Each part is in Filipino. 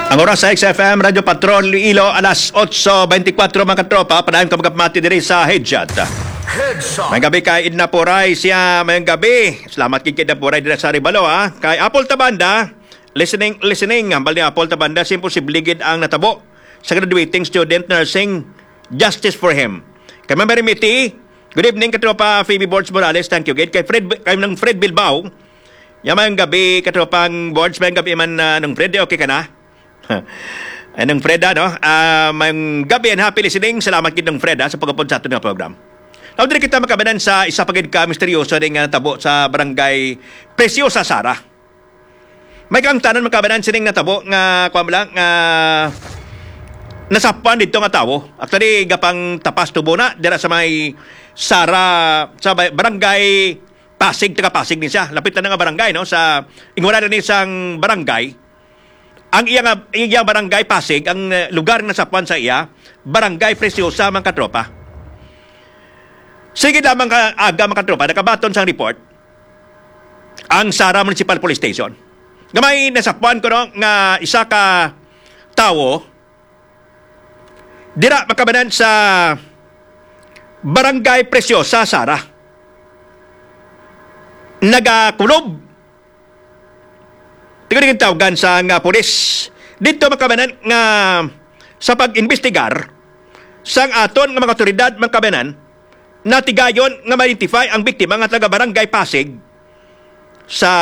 Ang oras sa XFM, Radyo Patrol, Ilo, alas 8:24 mga katropa, padayon ka magkapamati diri sa Headshot. May gabi kay Idna Poray siya, may gabi. Salamat kay Idna Poray diri sa Ribalo, ha. Kay Apple Tabanda, listening, hambal ni Apple Tabanda, simposible gid ang natabo sa graduating student nursing, justice for him. Kay Mary Miti, good evening katropa Phoebe Boards Morales, thank you gid. Kay Fred Bilbao, yamayang gabi katropang Boards, may gabi man ng Fred, okay ka na? Anong Fred, no? Mayang gabi and happy listening. Salamat kitang Fred sa pag-upod sa atin ng program. Now, dito kita makabanan sa isa pagid ka misteryoso rin natabo sa barangay Preciosa Sara. May kang tanan makabanan sining natabo nga kwamlang nasapan dito nga tawo. Actually, gapang tapas tubo na dira sa may Sara, sa barangay Pasig, taga Pasig ni siya. Lapit na nga barangay, no? Sa ingwala na ni isang barangay. Ang iyang barangay Pasig, ang lugar na sapuan sa iya, barangay Preciosa mga katropa. Sige lamang aga mga katropa, nakabaton sa report ang Sara Municipal Police Station. Gamay nasapuan ko no, nga isa ka tawo, dira makabanan sa barangay Preciosa, Sara. Nagakulob. Tingnan yung tawagan sa nga polis. Dito makabanan nga sa pag-investigar sang aton nga mga otoridad makabanan natigayon nga ma-identify ang biktima nga taga barangay Pasig sa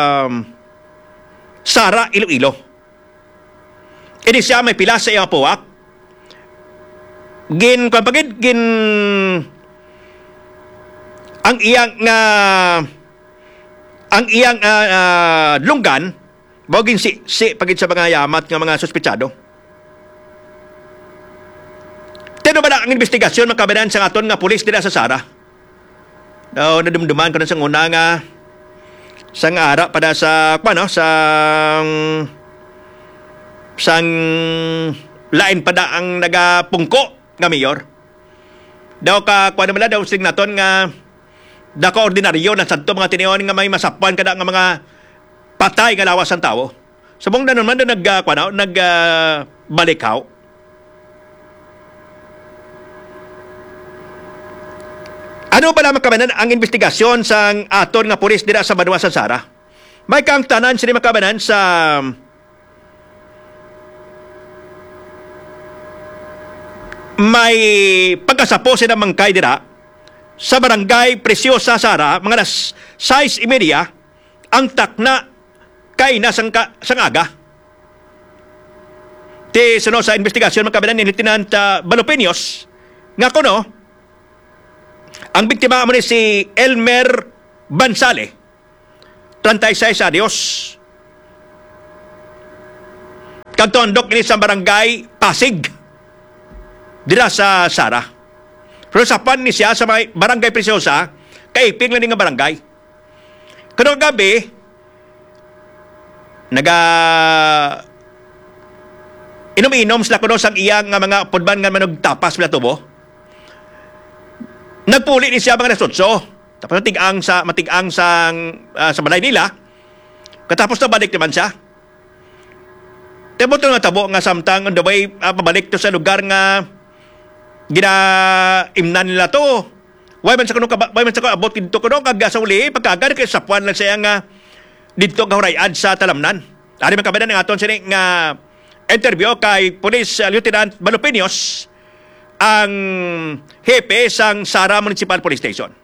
Sara, Iloilo. Ini siya may pila sa iyang puwak. Ang iyang lunggan bogin si pagit sa mga yamat ng mga suspitsado. Tino ba na ang investigasyon makabanan sa aton nga pulis nila sa Sara? Daw nadumduman ko na sa una nga sang ara pada sa sang lain pada ang nagapungko nga mayor. Daw ka kuan naman daw sing naton nga dako ordinaryo na sadto mga tiniyon nga may masapuan kada nga mga patay nga lawas ang tao. Sabong na naman na nagbalikaw. Ano pala makabanan ang investigasyon sa aton nga pulis dira sa Banwa sa Sara? May kang tanan sila makabanan sa may pagkasapo sila mangkay dira sa barangay Preciosa Sara, mga alas 6:30 ang takna kay nasang aga. Ti suno sa investigasyon makabanan ni Lieutenant Balopenios nga kuno ang biktima mo ni si Elmer Bansale, 36 años. Kagtondok ini sa barangay Pasig dira sa Sara. Pero sa pan ni siya sa barangay Preciosa, kaiping lang nga barangay. Kuno gabi inom-inom sila kuno sang iyang nga mga pudban nga manog tapas pala tubo. Nagpuli ni siya mga nasutso. Tapos matigang sa balay nila. Katapos na balik naman siya. Tebo to nga tabo nga samtang on the way pabalik to sa lugar nga ginaimnan nila to. Why man sa abot dito kuno kag sa uli pagkagan kay sapuan lang siya nga dito nga hurayad sa talamnan. Ari man kabadan ng aton sini nga interview kay Police Lieutenant Balopenios, ang hepe sang Sara Municipal Police Station.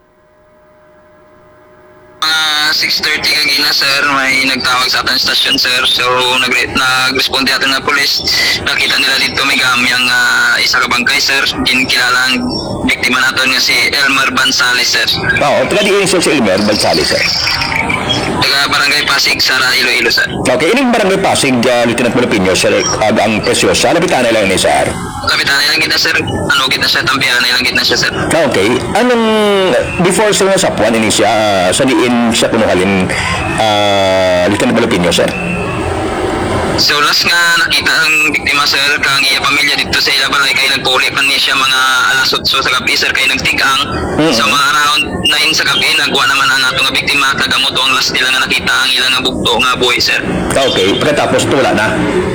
6:30 kagina sir, may nagtawag sa ating stasyon sir. So nag-responde atin na police. Nakita nila dito may gamyang isa ka bangkay sir. Kinkilalang biktima natin nga si Elmer Bansale sir. Oo, taga di inisyo si Elmer Bansale sir. Taga barangay Pasig, Sara, Iloilo sir. Okay, ining barangay Pasig, Lieutenant Balopino sir, ang Preciosa, lapitan na lang ni sir. Lapitan na lang kita sir. Ano kita siya, tampihan na lang kita siya sir. Okay, anong before sa sapuan ini siya, sa diin siya punuhalin Lieutenant Balopino sir? So last nga nakita ang biktima sir kang iya pamilya dito sa ila balay kay nagpuli pa niya siya mga alas 8 sa gabi sir kay nagtigang. So mga around 9 sa gabi nagwa naman ang ato nga biktima kagamoto ang last nila nga nakita ang ilang nga bugto nga buhay sir. Okay, pagkatapos wala na. Oo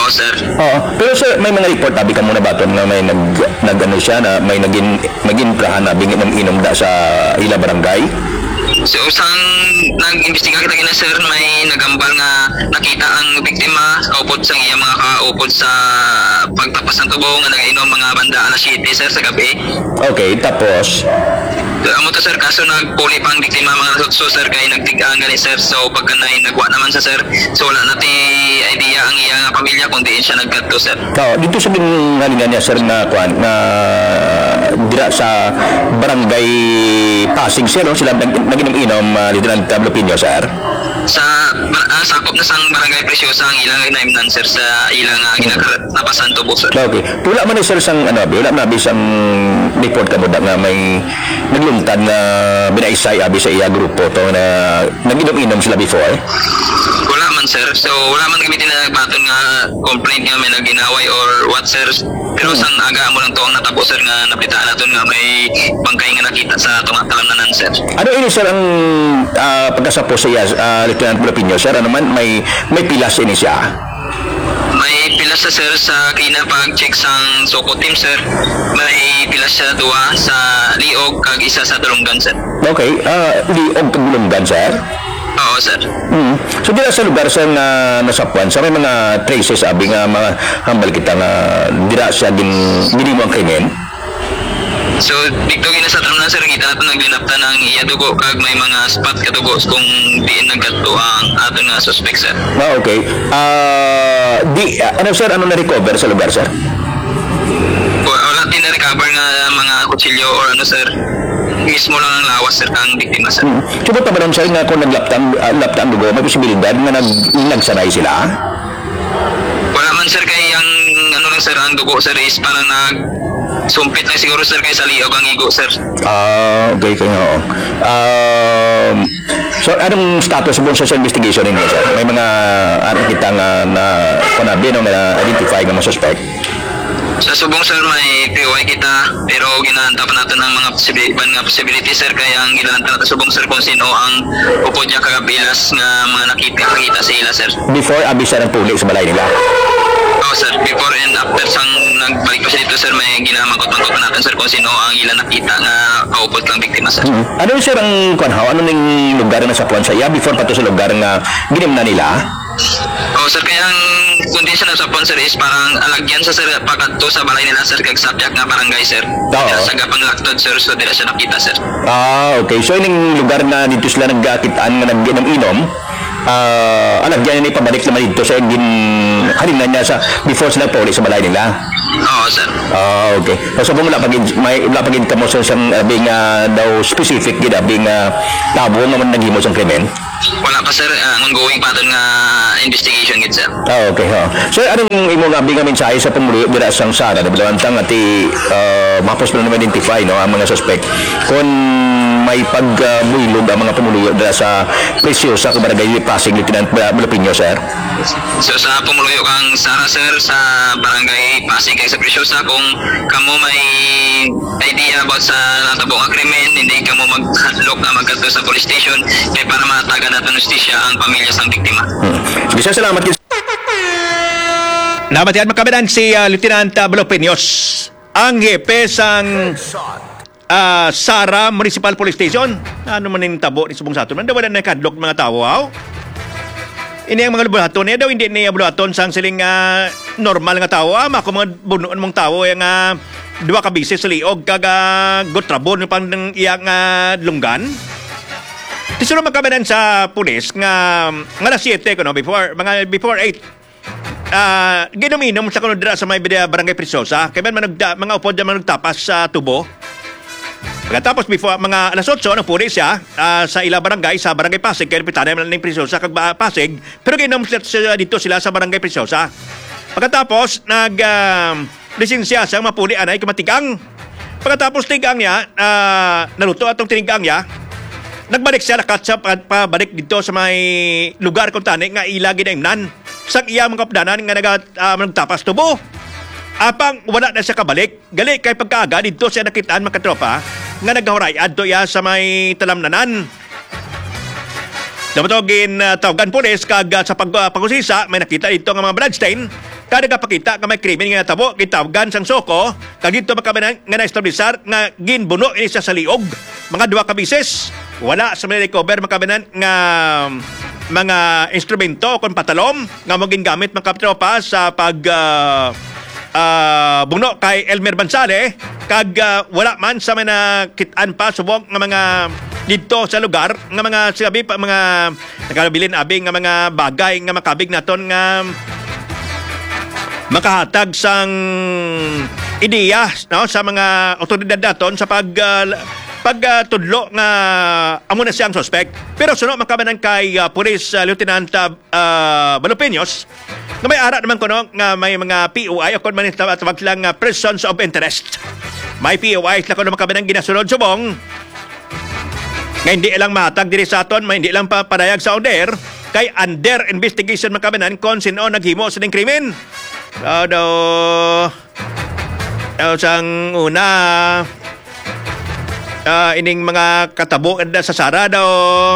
Oo, sir. Oo. Pero sir, may mga report abi ka muna baton nga may nag ano siya na may nag-imprahan na bingit ng inom da sa ila barangay. So, sang nag-imbestiga kita kina sir, may nagambal nga nakita ang biktima kaupod sa iya mga kaupod sa pagtapas ng tubo nga nagainom mga banda alas 7 sir sa gabi. Okay, tapos Amo to sir, kaso nagpuli pang biktima mga nasutso sir kay nagtigaan gani sir. So pagkanay nagwa naman sa sir. So wala nati idea ang iya nga pamilya kung diin siya nagkadto sir. dito sa gingalingan niya sir na kuan na dira sa barangay Pasig sir no? Sila naginom-inom Lieutenant Pablo Pino sir. Sa sakop na sang barangay Preciosa ang ilang naimnan sir sa ilang napasan tubo sir. Okay. Wala man ni sir sang ano, wala man bisang report ka mo da nga may naglungtad na binaisay abi sa iya grupo to na naginom-inom sila before. Wala man sir. So wala man gamitin na nagbaton nga complaint nga may naginaway or what sir. Pero sang aga mo lang to ang natabo sir nga napitaan naton nga may bangkay nga nakita sa talamnanan sir. Ano ini sir ang pagkasapo sa iya Lieutenant Pino sir? Ano man may pilas ini siya? May pilas sa sir sa kinapag-check sang Soko team sir. May pilas sa duwa sa Liog kag isa sa Tulungan sir. Okay, liog kagulungan sir? Oo sir. So dira sa lugar sir na nasapuan sa may mga traces abi nga mga hambal kita nga dira siya ginimo ang krimen. So dito gina sa tanan sir kita nato naglinaptan ang iya dugo kag may mga spot kadugo kung diin nagkadto ang aton nga suspect sir. Okay. Ano sir, ano na-recover sa lugar sir? Wala din na recover nga mga kutsilyo or ano sir. Mismo lang ang lawas sir kang biktima sir. Subot na ba nun sir nga kung naglaptan dugo, may posibilidad nga nagsanay sila? Wala man sir kay ang ano lang sir ang dugo sir is parang sumpit lang siguro sir kay sa liog ang igo sir. Okay kayo. So anong status mo sa investigation ninyo sir? May mga ano kita nga na kunabi no na identify nga mga suspect? Sa subong sir may POI kita pero ginahanta pa natin ang mga possibility sir kaya ang ginahanta natin subong sir kung sino ang upod niya kagabilas nga mga nakita sa ila sir. Before abisa ng pulik sa balay nila? Oo sir, before and after sang nagbalik pa siya dito sir may ginamangkot-mangkot pa natin sir kung sino ang ilan nakita nga kaupod kang biktima sir. Ano sir ang kunhaw? Ano ning lugar na sapuan sa iya before pa to sa lugar nga ginimna nila? Oo sir, kaya ang kondisyon ng sapon sir is parang alagyan sa sir pagkadto sa balay nila sir kag sapyak nga barangay sir. Oo. Sa gapang laktod sir so dila siya nakita sir. Okay. So ining lugar na dito sila nagkakitaan nga nagginom-inom, alagyan ni pabalik naman dito sa halin na niya sa before sila puli sa balay nila. Oo sir. Okay. So mo wala pagin ka mo sa isang abing daw specific gid abing tabo nga man naghimo sa krimen. Wala pa sir, ongoing pa nga investigation gid sir. Okay. So anong imo nga abing mensahe sa pumuluyo dira sang Sara na balantang ati mapos na identify no ang mga suspect kung may pagbulog ang mga pumuluyo dira sa Preciosa sa barangay Pasig Lieutenant Malapinyo sir. So sa pumuluyo kang Sara sir sa barangay Pasig kay sa Preciosa kung kamo may idea about sa natabong nga krimen hindi kamo maghadlok na magkadto sa police station kay para matagan natin justisya ang pamilya sang biktima. Bisa salamat gid. Nabatian makabinan si Lieutenant Balopinios, ang hepe sang Sara Municipal Police Station. Ano man yung tabo ni subong sa aton? Manda wala na kadlok mga tao, aw? Ini ang mga bulaton niya daw, hindi niya bulaton sang siling normal nga tao. Ako mga bunuan mong tao, yung dua ka bisis sa liog, kaga gotrabon, pang iyang lunggan. Tisuro magkabinan sa pulis nga alas 7 kuno before 8 ginominom sa kuno dira sa may barangay Preciosa kay mga upod man nagtapas sa tubo. Pagkatapos before mga alas 8 ang pulis siya sa ila barangay sa barangay Pasig kay pitana man ning Preciosa kag Pasig pero ginom dito sila sa barangay Preciosa. Pagkatapos lisensya sa mga puli anay kamatigang. Pagkatapos tigang niya naluto atong tinigang niya. Nagbalik siya lakat sa pabalik dito sa may lugar kung tani nga ila ginaimnan. Sa iya mga kapdanan nga nagtapas tubo. Apang wala na siya kabalik. Gali kay pagkaaga dito siya nakitaan mga katropa nga naghahuray adto ya sa may talamnanan. Damatogin tawagan pulis kag sa pagusisa may nakita dito nga mga bloodstain kada kapakita nga may krimen nga tabo gitawagan sang soko kag dito makabanan nga na-establisar nga ginbuno ini sa liog mga 2 ka bises wala sa mga recover makabanan nga mga instrumento kon patalom nga mo gingamit mga katropa sa pag buno kay Elmer Bansale kag wala man sa mga kitaan pa subong nga mga dito sa lugar nga mga sabi pa mga nagabilin abing nga mga bagay nga makabig naton nga makahatag sang ideya no sa mga otoridad naton sa pagtudlo nga amo na siyang suspect pero suno makabanan kay Police Lieutenant Balupinos nga may ara naman kuno nga may mga POI o kon man tawag lang persons of interest may POI la kuno makabanan ginasunod subong nga hindi ilang matag diri sa aton, may hindi lang papadayag sa order, kay under investigation makabanan kung sino naghimo sa ning krimen. Daw sang una, ining mga katabo sa Sara daw,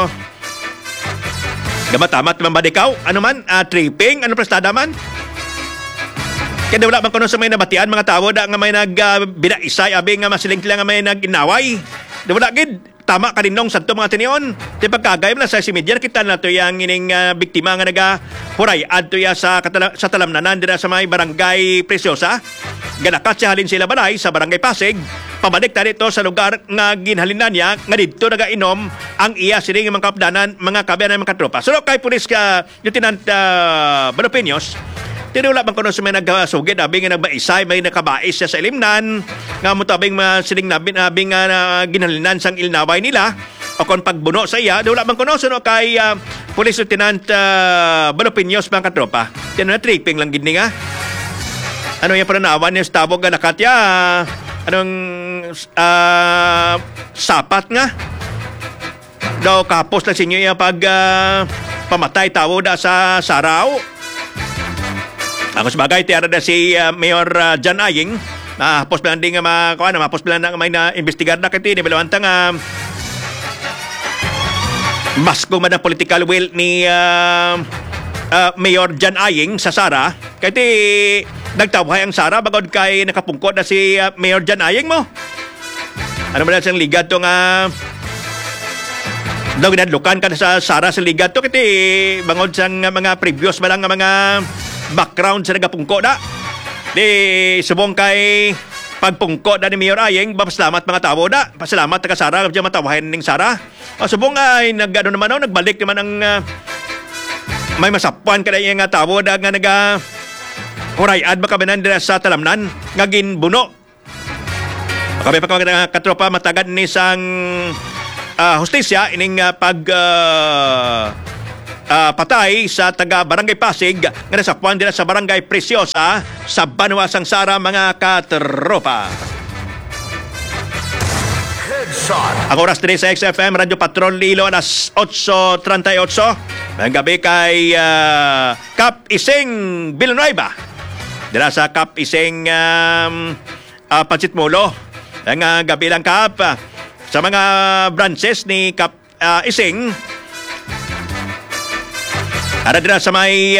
gamatamat naman ba ikaw? Ano man? Tripping? Ano prestada man? Kaya wala man kuno sa may nabatian, mga tao da nga may nagbinaisay, abi nga masiling nga may nag-inaway. Wala gid. Tama ka ninong santo mga tinion. Di pagkagay na sa si media kita na to yang ining biktima nga huray adto ya sa talamnanan dira sa may barangay Preciosa. Ganakat siya halin sila balay sa barangay Pasig. Pabalik ta dito sa lugar nga ginhalinan niya nga dito nagainom ang iya sining mga kapdanan mga kabayan mga tropa. So kay pulis ka Lieutenant Balupinos tinula bang kuno sa may nagsugid abing nga nagbaisay may nakabais siya sa ilimnan nga mutabing siling abing ginhalinan sang ilnaway nila o kon pagbuno sa iya wala bang kuno suno kay Police Lieutenant Balupinos mga katropa na tripping lang gid ni nga ano yung pananawan niya sa tabog nga nakatya anong sapat nga daw kapos lang sinyo yung pag pamatay tao da sa Saraw. Ako sabagay tiara na si Mayor John Aying hapos bilang din nga hapos bilang na may na-investigar na kiti ni Balawantang mas kung man ang political will ni Mayor John Aying sa Sara kaya nagtawhay ang Sara bagod kay nakapungkot na si Mayor John Aying mo ano ba na siyang ligad to nga daw ginadlukan ka na sa Sara sa ligad to kaya bangod sa mga previous malang nga mga background sa nagapungko na. Di subong kay pagpungko na ni Mayor Aying, papasalamat mga tao na. Pasalamat taga Sara, diyan matawahin ning Sara. Subong ay nagbalik naman ang may masapuan ka na yung tao na nga hurayad makabanan dira sa talamnan nga ginbuno. Kami pa mga katropa matagad ni sang hustisya ining patay sa taga Barangay Pasig nga nasapuan dira sa Barangay Preciosa sa Banwasang Sara mga katropa. Ang oras din sa XFM Radio Patrol Lilo alas 8:38. Ang gabi kay Cap Ising Villanueva. Dira sa Cap Ising Pansitmulo. Ang gabi lang Cap sa mga branches ni Cap Ising ara dira sa may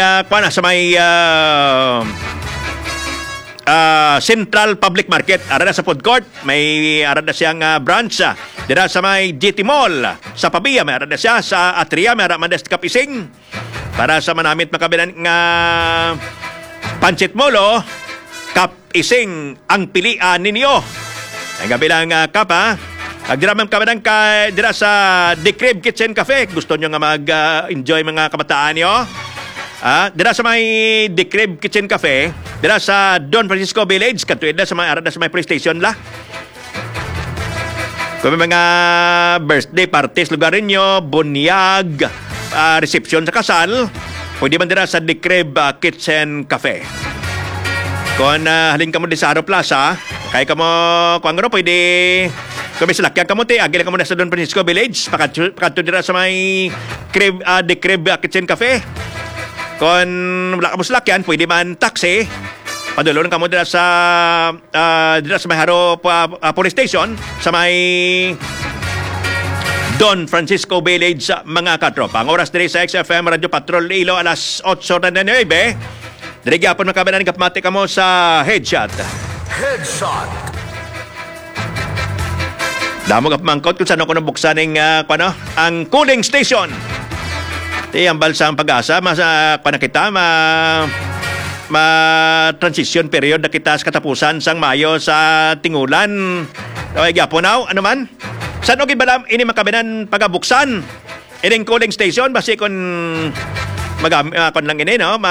Central Public Market ara na sa food court may ara na siyang branch dira sa may GT Mall sa Pabia may ara na siya sa Atria may ara man sa Kapising para sa manamit makabilan nga Pancit Molo Kapising ang pilian ninyo ang gabi lang kapa agdiramang kabanan ka dira sa The Crib Kitchen Cafe. Gusto nyo nga mag-enjoy mga kabataan nyo? Dira sa may The Crib Kitchen Cafe, dira sa Don Francisco Village, katuid na sa may arad na sa may police station la. Kung may mga birthday parties lugar nyo, bunyag, reception sa kasal, pwede man dira sa The Crib Kitchen Cafe. Kung halin ka mo di sa Aro Plaza, kaya ka mo, kung ano, pwede kung may salakyan ka mo, agila ka mo na sa Don Francisco Village, pakato dira sa may The Crib Kitchen Cafe. Kung wala ka mo salakyan, pwede man taxi, padulon ka mo dira sa may Haro Police Station, sa may Don Francisco Village sa mga katropa. Ang oras diri sa XFM Radio Patrol Ilo alas 8:09. Diri gyapon makabanan kapmati kamo sa Headshot. Damo ka mangkot kung saan ako nabuksan ang cooling station. Di ang balsang pag-asa panakita transition period na kita sa katapusan sang Mayo sa tingulan. Daway gyapon now ano man? Saan okay balam ini makabinan pagabuksan? Ining cooling station basi kon kon lang ini no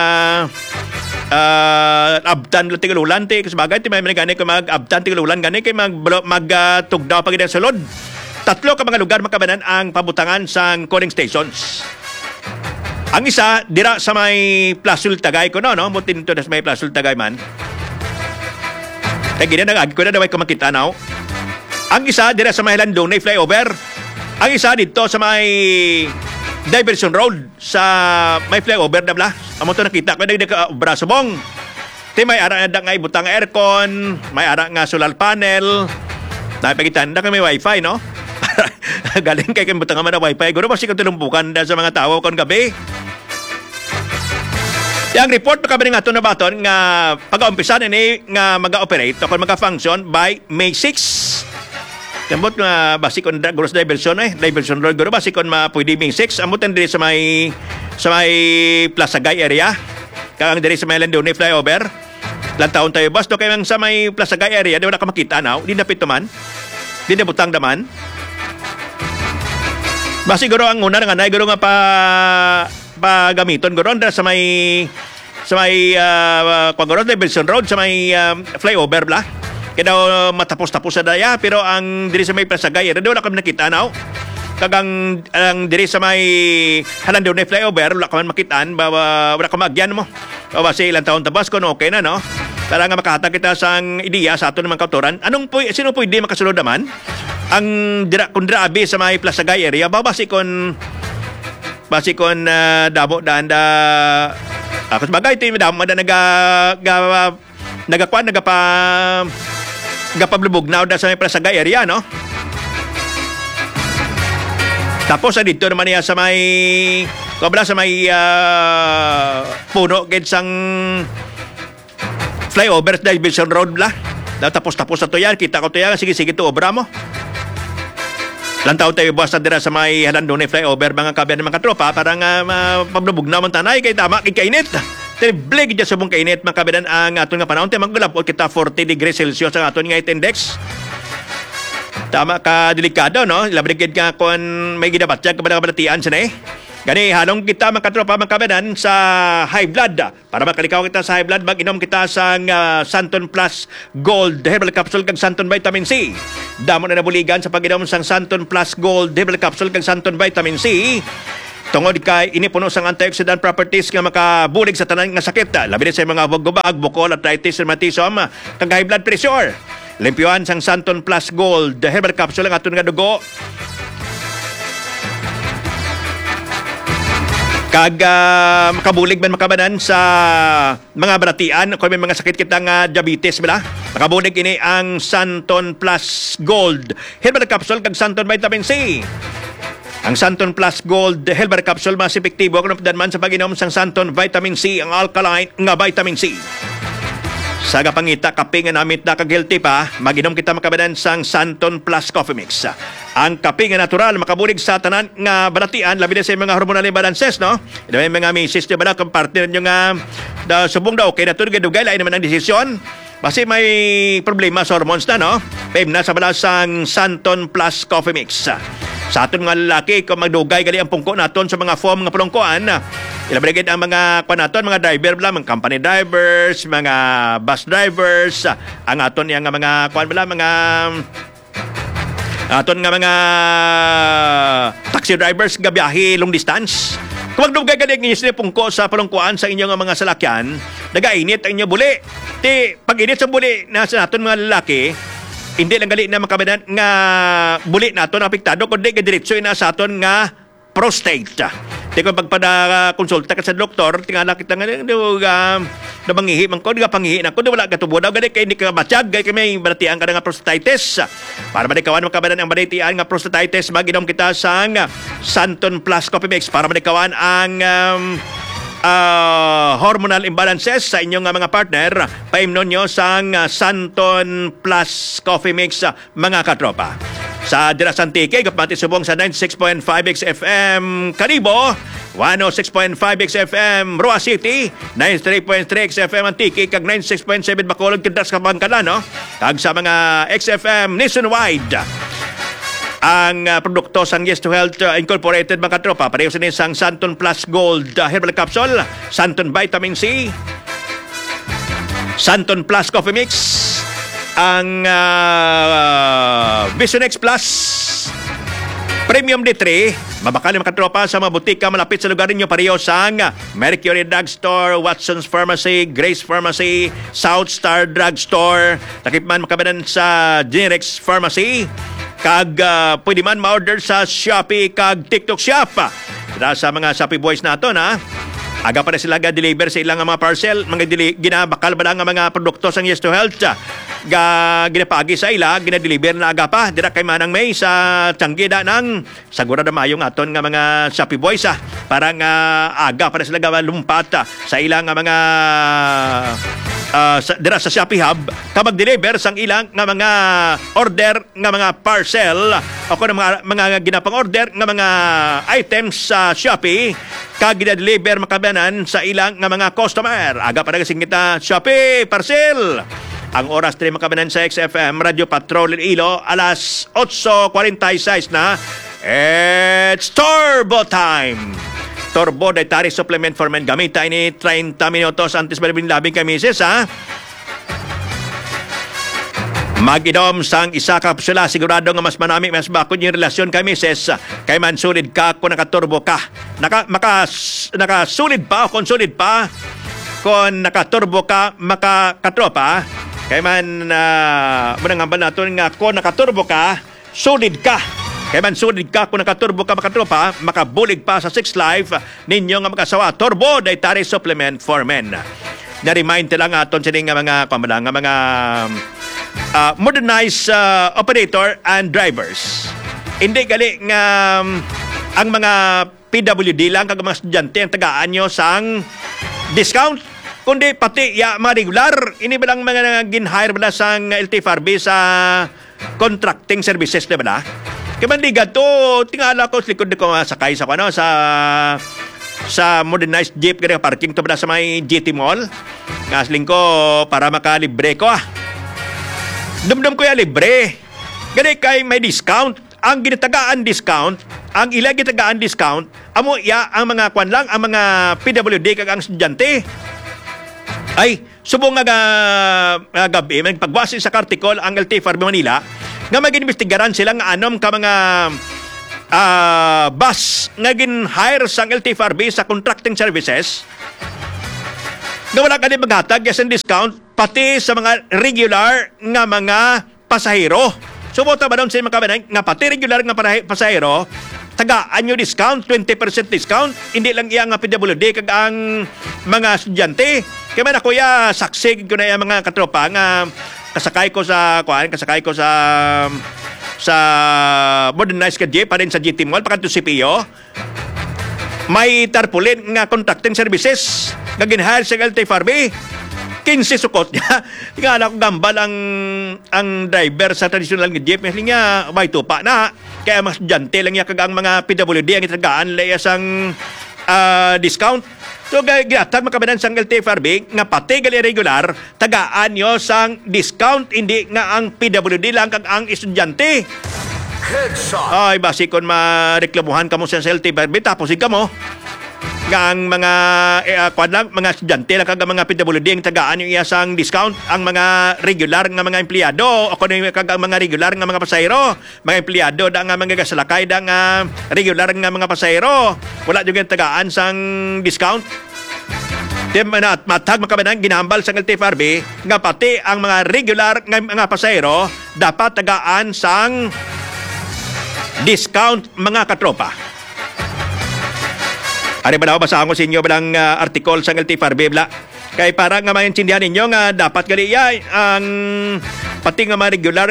abtan lang tigululan ti kasbagay ti may gani ko mag-abtan tigululan gani kay magtugdaw pag sulod. Tatlo ka mga lugar makabanan ang pabutangan sang cooling stations. Ang isa dira sa may Plasul Tagay ko no mutin to sa may Plasul Tagay man. Kay gina nagagi ko na daway ko makita now. Ang isa dira sa may Landong na flyover. Ang isa dito sa may Diversion Road sa may flyover na bla. Amo to nakita ko na Brasubong. Ti may ara na nga ibutang aircon, may ara nga solar panel. Napagitan na kami wifi no. Galing kay butang man na wifi. Guro ba si tulumpukan sa mga tao kon gabi. Yang report pa kami nga ito na baton nga pag-umpisa ni nga mag-operate o mag-function by May 6. Kambot nga basi kon gross diversion road guro basi kon pwede May 6 amutan diri sa may Plaza Gay area. Kang diri sa may Landong ni flyover. Lan taon tayo bas do kay sa may Plaza Gay area di wala ka makita now, di napit man. Di na butang daman. Basi guro ang una nga nay guro nga gamiton guro sa may Quagoro Diversion Road sa may flyover bla. Kaya daw matapos-tapos sa daya pero ang diri sa may Pasagay rin wala kami nakita now. Kagang ang diri sa may Landong na flyover wala kami makitaan wala ka magyan mo. Basi ilang taon tabas ko no okay na no. Para nga makahatag kita sang ideya sa ato ng mga kautoran. Sino pwede makasulod naman? Ang kung abi sa may Pasagay area basi kon damo danda ako sabagay ito yung damo da nagapablubog na da sa may Pasagay area no. Tapos dito naman niya sa may puno gid sang flyover Diversion Road bla. Tapos na to yan, kita ko to yan, sige to obra mo. Lantaw tayo basta dira sa may Landong na flyover mga kabiyan ng mga tropa para nga pablubog na man tanay kay tama kay kainit. Terrible gid sa bong kainit mga kabiyan ang aton nga panahon tay maggulapot kita 40 degrees Celsius ang aton nga index. Tama ka delikado no, labi gid nga kon may gidabatyag ka balatian sa Gani halong kita mga katropa mga kabiyan sa high blood. Para makalikaw kita sa high blood, mag-inom kita sa Santon Plus Gold Herbal Capsule kag Santon Vitamin C. Damo na nabuligan sa pag-inom sang Santon Plus Gold Herbal Capsule kag Santon Vitamin C. Tungod kay inipuno sang antioxidant properties nga makabulig sa tanan nga sakit. Labi na sa mga bugubag, bukol, arthritis, rheumatism, kag high blood pressure. Limpyuhan sang Santon Plus Gold Herbal Capsule ang aton nga dugo. Kag makabulig man makabanan sa mga balatian kung may mga sakit kita nga diabetes bala. Makabulig ini ang Santon Plus Gold Herbal Capsule kag Santon Vitamin C. Ang Santon Plus Gold Herbal Capsule mas epektibo kung man sa pag-inom sang Santon Vitamin C, ang alkaline nga vitamin C. Sa kapangita, kape nga namit na kag-healthy pa, mag-inom kita makabanan sang Santon Plus Coffee Mix. Ang kape nga natural, makabulig sa tanan nga balatian, labi na sa mga hormonal imbalances, no? May mga misis nyo ba na, kung partner nyo nga subong daw, okay na ito, dugay, lain naman ang desisyon. Kasi may problema sa hormones na, no? Pem na sa balasang Santon Plus Coffee Mix. Sa aton nga lalaki, kung magdugay gali ang pungko naton sa mga foam nga pulungkuan, ilabrigid ang mga naton, mga driver bala, mga company drivers, mga bus drivers, ang aton yang mga mga aton nga mga taxi drivers nga biyahe long distance. Kung magdugay gali ang inyong pungko sa pulungkuan sa inyong mga salakyan, nagainit ang inyong buli. Pag-init sa buli na sa aton mga lalaki, hindi lang gali na makabanan nga buli naton apektado kundi diretso na sa aton nga prostate. Di ko pagpada-konsulta ka sa doktor, tingala kita nga, na mangihi man ko, di ka pangihi na ko, di wala katubo daw, gani kay hindi ka matsyag, kay may balatian ka nga prostatitis. Para manikawan makabanan ang balatian nga prostatitis, maginom kita sang Santon Plus Coffee Mix para manikawan ang hormonal imbalances sa inyong mga partner. Paimnon nyo sang Santon Plus Coffee Mix, mga katropa. Sa Dira Santique, kapati subong sa 96.5 XFM Caribo, 106.5 XFM Roa City, 93.3 XFM Antique, kag 96.7 Bacolod, Kintas Kabangkala, no? Kag sa mga XFM nationwide. Ang produkto sang Yes to Health Incorporated, mga katropa, pareho sa isang Santon Plus Gold Herbal Capsule, Santon Vitamin C, Santon Plus Coffee Mix, ang Visionex Plus Premium D3, mabakal mga katropa sa mga butika malapit sa lugar ninyo, pareho sang Mercury Drugstore, Watson's Pharmacy, Grace Pharmacy, South Star Drugstore, takip man makabanan sa Generex Pharmacy, kag pwede man ma-order sa Shopee kag TikTok Shop. Sa mga Shopee boys nato na aga pa na sila ga-deliver sa ilang mga parcel, mga ginabakal ba lang ang mga produkto sang Yes to Health, ginapagi sa ila, ginadeliver na aga pa, dira kay Manang May sa Tianggida ng Sagura na mayong aton nga mga Shopee boys, parang aga pa na sila lumpat sa ilang mga dira sa Shopee Hub, kabag deliver sang ilang nga mga order nga mga parcel o kung mga ginapang order nga mga items sa Shopee, kag gina-deliver makabanan sa ilang nga mga customer. Aga pa nagasing kita Shopee parcel. Ang oras din makabanan sa XFM Radio Patrol Iloilo, alas 8:46 na. It's Turbo Time. Turbo Dietary Supplement for Men. Gamit tayo ni 30 minutos antes malabing labing kamisis, ha? Mag-inom sang isa ka kapsula, sigurado nga mas manami, mas bakod yung relasyon kay Mrs. Kay man sulid ka kung nakaturbo ka. Nakasulid pa o kung sulid pa, kung nakaturbo ka, makakatropa. Kay man, manangambal natin nga kung nakaturbo ka, sulid ka. Kay man sulid ka, kung nakaturbo ka, makatropa, makabulig pa sa 6 Life ninyo nga makasawa. Turbo Dietary Supplement for Men. Na-remind lang aton sa mga pamalang, mga modernized operator and drivers. Hindi gali nga ang mga PWD lang kag mga estudyante ang tagaan nyo sang discount, kundi pati mga regular. Ini ba lang mga gin-hire ba sang LTFRB sa contracting services na ba? Kaya mandiga to, tingala ko sa likod ko sakay sa sa modernized jeep kaya parking to ba sa may GT Mall. Ngasling ko para makalibre ko Dumdum ko libre. Gani kay may discount. Ang ginatagaan discount, ang ilang ginatagaan discount, amo ang mga kwan lang, ang mga PWD kag ang estudyante. Ay, subong nga gabi, magpagwasi sa article ang LTFRB Manila, nga mag-investigaran sila nga anom ka mga bus nga gin-hire sang LTFRB sa contracting services. Nga wala ka din maghatag yes discount pati sa mga regular nga mga pasahero. Subuta ba doon sa mga kabanan nga pati regular nga pasahero, tagaan nyo discount, 20% discount, hindi lang iya nga PWD kag ang mga estudyante. Kaya man ako saksig ko na yung mga katropa nga kasakay ko sa modernized ka jeep pa rin sa GT Mall, pakanto CPO. May tarpaulin nga contracting services nga ginhire sa LTFRB. 15 sukot niya. Tingala ko gambal ang driver sa traditional nga jeep. Kasi nga, may tupa na. Kaya mas estudyante lang niya kagang mga PWD ang itagaan layas ang discount. So, ginatag makabanan sang LTFRB nga pati gali regular, tagaan nyo sang discount, hindi nga ang PWD lang kag ang estudyante. Ay, basi kung mareklamuhan ka mo sa LTFRB, tapos ka mo. Ang mga mga estudyante lang kag mga PWD ang tagaan yung iyasang discount, ang mga regular nga mga empleyado o kung kag mga regular nga mga pasahero, mga empleyado da nga mga gasalakay da nga regular nga mga pasahero, wala yung tagaan sang discount. At matag makabanang ginambal sa LTFRB nga pati ang mga regular nga mga pasahero dapat tagaan sang discount, mga katropa. Ari ba na basahan ko sa inyo balang article sa LTFRB bla? Kay para nga maintindihan ninyo nga dapat gali ang pati nga mga regular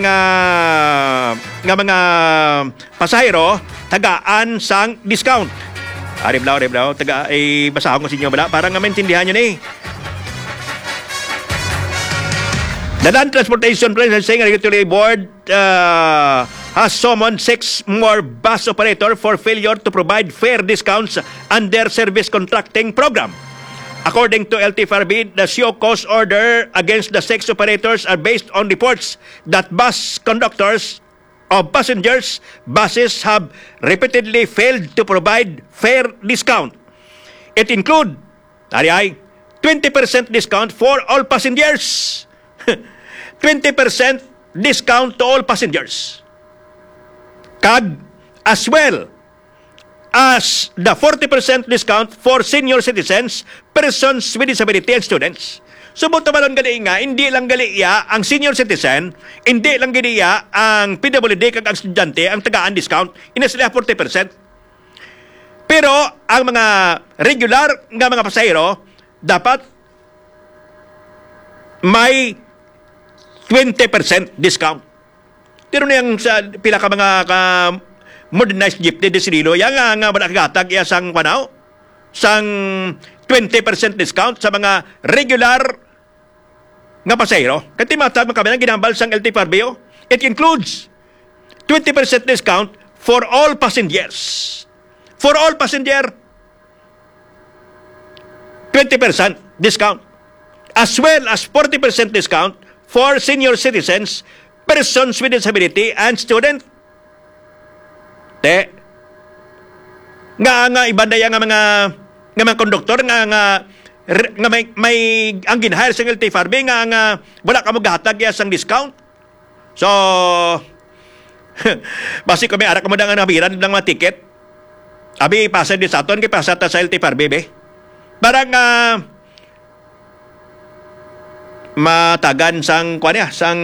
nga mga pasahero tagaan sang discount. Ari bla taga basahan ko sa inyo bala para nga maintindihan nyo ni. The Land Transportation Processing Regulatory Board has summoned 6 more bus operators for failure to provide fair discounts under service contracting program. According to LTFRB, the show cause order against the 6 operators are based on reports that bus conductors of passengers buses have repeatedly failed to provide fair discount. It include 20% discount for all passengers. 20% discount to all passengers. Kag as well as the 40% discount for senior citizens, persons with disability and students. Subot naman gali nga, hindi lang gali iya ang senior citizen, hindi lang gali iya ang PWD kag ang estudyante ang tagaan discount, ina sila 40%. Pero ang mga regular nga mga pasahero dapat may 20% discount. Pero niyang sa pila ka mga modernized jeepney desinilo, yan nga malakagatag iya sang panaw, sang 20% discount sa mga regular nga pasahero. Kati matag kami ng ginambal sang LTFRB, it includes 20% discount for all passengers. For all passenger, 20% discount. As well as 40% discount for senior citizens, persons with disability, and student. Nga ibanda yang mga konduktor nga may ang ginhire sa LTFRB nga wala ka maghatag ya sang discount. So basi kami ara ka mo nga nabiran ng mga ticket. Abi pasa di sa aton kay pasa ta sa LTFRB be. Parang matagan sang sang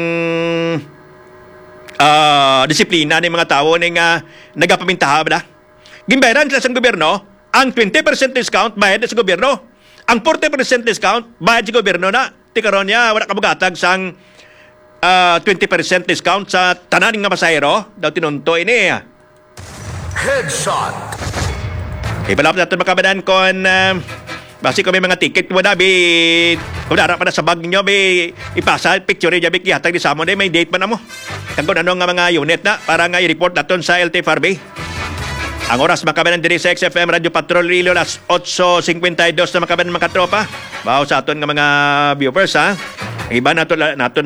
disiplina ng mga tao ning nagapamintaha ba? Gimbayaran sila sa gobyerno ang 20% discount bayad sa gobyerno. Ang 40% discount bayad sa gobyerno na. Tikaron niya wala ka magatag sang 20% discount sa tanan nga pasahero daw tinunto ini. Headshot. Ipalapit natin makabadan kon basi kami mga ticket mo na, kung narap pa na sa bag nyo, ipasa, picture niya, kihatag di sa mo, may date pa na mo. Kung ano nga mga unit na, para nga i-report natin sa LTFRB. Ang oras makabanan din sa XFM Radio Patrol Rilo, alas 8:52 na makabanan mga tropa. Bahaw sa aton nga mga viewers, ha? Ang iba wala natin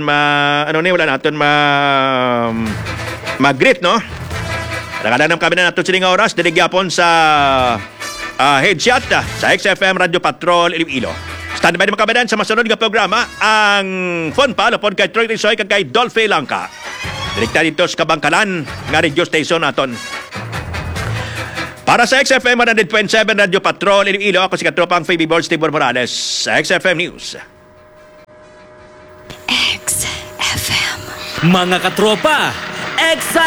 mag-greet, no? Nakadaan ng kabinan natin siling oras, diligyapon sa headshot sa XFM Radio Patrol Iloilo. Stand by na makabadan sa masunod nga programa ang phone pa lupod kay Troy Risoy kag kay Dolphy Langka. Direkta dito sa Kabangkalan nga radio station naton. Para sa XFM 100.7 Radio Patrol Iloilo, ako si katropang Phoebe Board Steve Morales sa XFM News. XFM. Mga katropa,